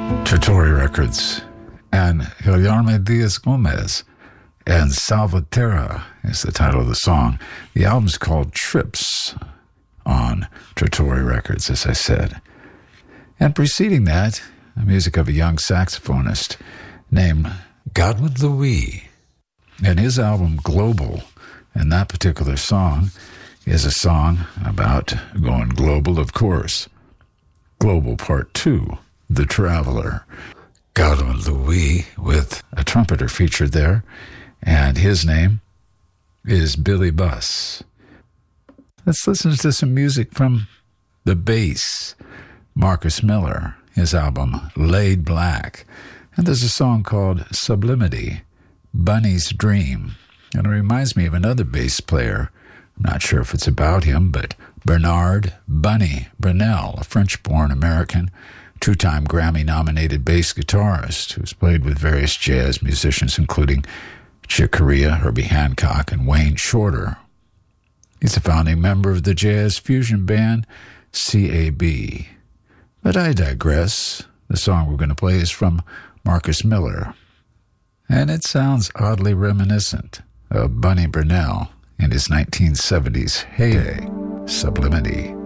Trattori Records, and Guilherme Dias Gomez, and Salvaterra is the title of the song. The album's called Trips on Trattori Records, as I said. And preceding that, the music of a young saxophonist named Godwin Louis, and his album Global. And that particular song is a song about going global, of course. Global Part 2, The Traveler. Godwin Louis with a trumpeter featured there, and his name is Billy Buss. Let's listen to some music from the bass, Marcus Miller, his album Laid Black. And there's a song called Sublimity, Bunny's Dream. And it reminds me of another bass player. I'm not sure if it's about him, but Bernard Bunny Brunel, a French-born American, two-time Grammy-nominated bass guitarist who's played with various jazz musicians, including Chick Corea, Herbie Hancock, and Wayne Shorter. He's a founding member of the jazz fusion band CAB. But I digress. The song we're going to play is from Marcus Miller, and it sounds oddly reminiscent of Bunny Brunel in his 1970s heyday, Sublimity.